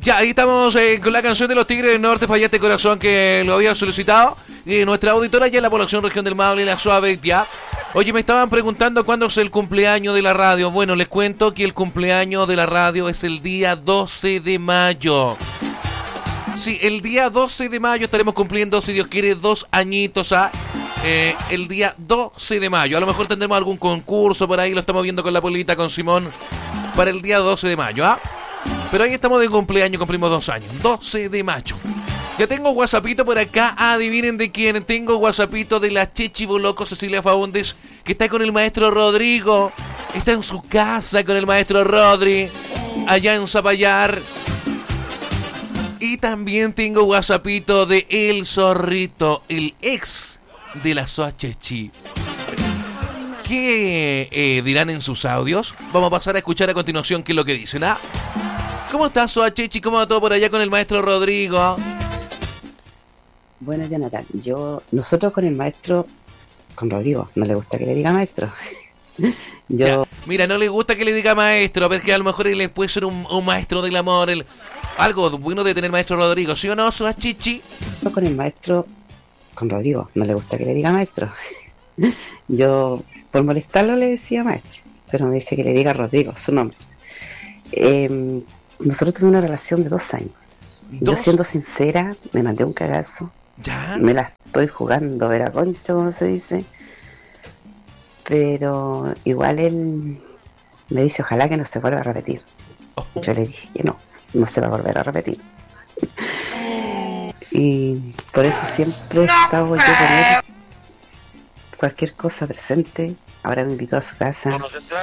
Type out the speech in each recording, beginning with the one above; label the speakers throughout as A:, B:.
A: Ya, ahí estamos con la canción de los Tigres del Norte, Fallaste Corazón, que lo había solicitado. Y nuestra auditora ya en la población región del Maule, la Suave, ya. Oye, me estaban preguntando cuándo es el cumpleaños de la radio. Bueno, les cuento que el cumpleaños de la radio es el día 12 de mayo. Sí, el día 12 de mayo estaremos cumpliendo, si Dios quiere, 2 añitos el día 12 de mayo. A lo mejor tendremos algún concurso por ahí, lo estamos viendo con la Polita, con Simón, para el día 12 de mayo, ¿ah? Pero ahí estamos de cumpleaños, cumplimos 2 años. 12 de mayo. Ya tengo WhatsAppito por acá. Adivinen de quién. Tengo WhatsAppito de la Chechi Boloco Cecilia Faúndez, que está con el maestro Rodrigo. Está en su casa con el maestro Rodri, allá en Zapallar. Y también tengo WhatsAppito de El Zorrito, el ex de la Soa Chechi. ¿Qué dirán en sus audios? Vamos a pasar a escuchar a continuación qué es lo que dicen, ¿ah? ¿Cómo estás, Soa Chechi? ¿Cómo va todo por allá con el maestro Rodrigo?
B: Bueno, Jonathan, nosotros con el maestro, con Rodrigo, no le gusta que le diga maestro.
A: Ya, mira, no le gusta que le diga maestro, porque a lo mejor él puede ser un maestro del amor, algo bueno de tener maestro Rodrigo, ¿sí o no, Soa Chechi?
B: Con el maestro, con Rodrigo, no le gusta que le diga maestro. Yo, por molestarlo, le decía maestro, pero me dice que le diga Rodrigo, su nombre. Nosotros tuvimos una relación de 2 años. Yo, siendo sincera, me mandé un cagazo.
A: ¿Ya?
B: Me la estoy jugando, vera concho, como se dice. Pero igual él me dice, ojalá que no se vuelva a repetir. Yo le dije que no se va a volver a repetir. Y por eso siempre he estado yo con él. Cualquier cosa presente. Ahora me invitó a su casa.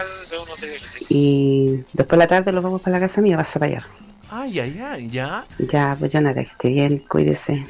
B: Y después de la tarde lo vamos para la casa mía, vas a allá.
A: Ay, ya.
B: Ya, pues Jonathan, que esté bien, cuídese.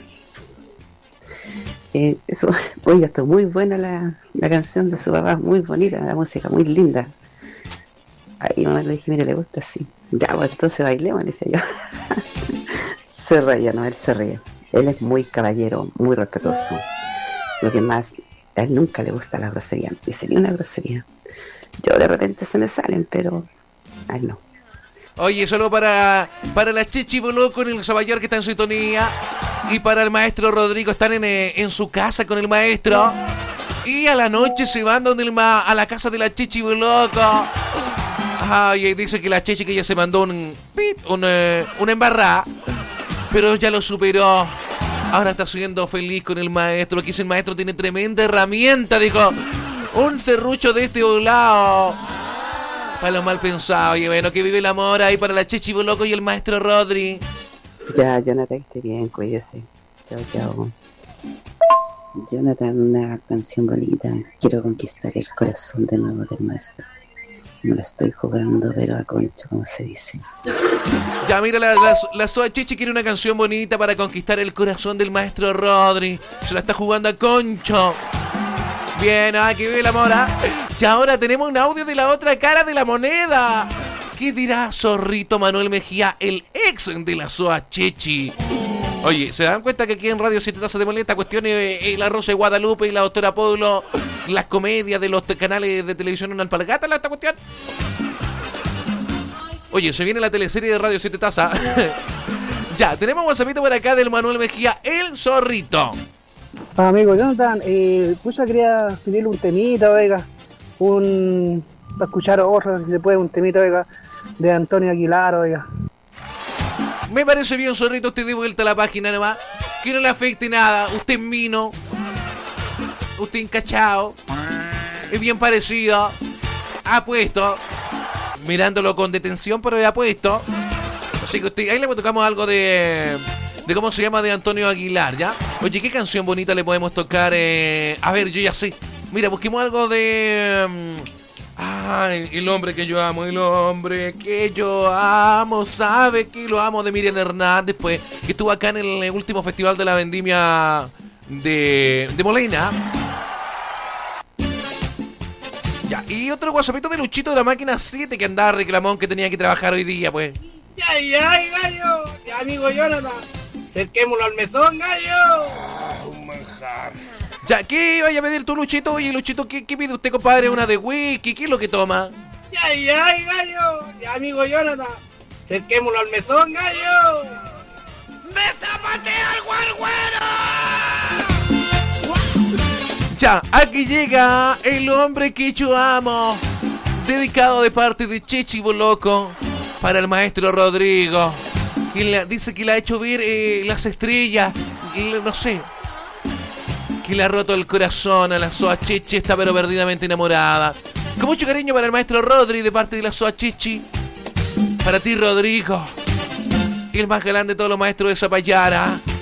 B: Oye, está muy buena la canción de su papá, muy bonita, la música, muy linda. Ahí mamá le dije, mire, le gusta así. Ya, pues entonces bailemos, le decía yo. Se reía, no, él se reía. Él es muy caballero, muy respetuoso. Lo que más, a él nunca le gusta la grosería, dice ni una grosería. Yo de repente se me salen, pero a él no.
A: Oye, solo para la Chechi Boloco en el Zapallar que está en sintonía. Y para el maestro Rodrigo, están en su casa con el maestro. Y a la noche se van a la casa de la Chechi Boloco. Ay, dice que la Chechi que ella se mandó una embarrada, pero ya lo superó. Ahora está siendo feliz con el maestro. Aquí dice el maestro tiene tremenda herramienta, dijo. Un serrucho de este lado. Para los mal pensados. Y bueno, que vive el amor ahí para la Chechi Boloco y el maestro Rodri.
B: Ya, Jonathan, que esté bien, cuídese. Chao. Jonathan, una canción bonita. Quiero conquistar el corazón de nuevo del maestro. Me la estoy jugando, pero a concho, como se dice.
A: Ya, mira, la Soa Chechi quiere una canción bonita para conquistar el corazón del maestro Rodri. Se la está jugando a concho. Bien, que vive el amor, Y ahora tenemos un audio de la otra cara de la moneda. ¿Qué dirá Zorrito Manuel Mejía, el ex de la Soa Chechi? Oye, ¿se dan cuenta que aquí en Radio 7 Tazas de Molesta cuestiones la Rosa de Guadalupe y la doctora Pablo, las comedias de los canales de televisión en alpargata, esta cuestión? Oye, se viene la teleserie de Radio 7 Tazas. Ya, tenemos un WhatsAppito por acá del Manuel Mejía, el Zorrito.
C: Amigo Jonathan, pucha, quería pedirle un temita, oiga, para escuchar otro, si se puede, un temita, oiga, de Antonio Aguilar, oiga.
A: Me parece bien, Zorrito, usted dé vuelta a la página nomás, que no le afecte nada, usted es mino, usted encachado, es bien parecido, ha puesto, mirándolo con detención, pero ha puesto, así que usted, ahí le tocamos algo de cómo se llama, de Antonio Aguilar, ¿ya? Oye, ¿qué canción bonita le podemos tocar? A ver, yo ya sé. Mira, busquemos algo de... el hombre que yo amo, sabe que lo amo, de Miriam Hernández, pues, que estuvo acá en el último festival de la vendimia de Molina. Ya, y otro WhatsAppito de Luchito de la Máquina 7 que andaba reclamón que tenía que trabajar hoy día, pues.
D: ¡Ay, gallo! Ya, amigo Jonathan, cerquémoslo al mesón, gallo.
E: Un manjar.
A: Ya, ¿qué vaya a pedir tú, Luchito? Oye, Luchito, ¿qué pide usted, compadre? ¿Una de whisky? ¿Qué es lo que toma?
D: ¡Ay, gallo! Ya, amigo Jonathan, Cerquémoslo al mesón, gallo.
E: ¡Desapatea al guarguero!
A: Ya, aquí llega el hombre que yo amo. Dedicado de parte de Chechi Boloco para el maestro Rodrigo. Quien dice que le ha hecho ver las estrellas. No sé. Que le ha roto el corazón a la Soa Chechi. Está pero perdidamente enamorada. Con mucho cariño para el maestro Rodri de parte de la Soa Chechi. Para ti, Rodrigo. El más galán de todos los maestros de Zapallara.